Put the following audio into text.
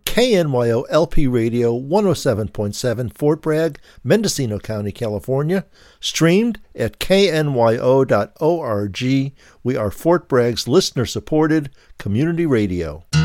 KNYO LP Radio 107.7 Fort Bragg, Mendocino County, California. Streamed at knyo.org. We are Fort Bragg's listener-supported community radio.